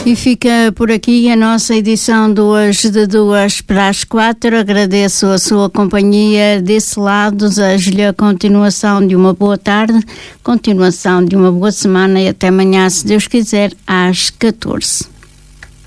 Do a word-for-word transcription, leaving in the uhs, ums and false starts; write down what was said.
E fica por aqui a nossa edição de hoje de duas para as quatro. Agradeço a sua companhia desse lado, desejo-lhe a continuação de uma boa tarde, continuação de uma boa semana e até amanhã, se Deus quiser, às catorze.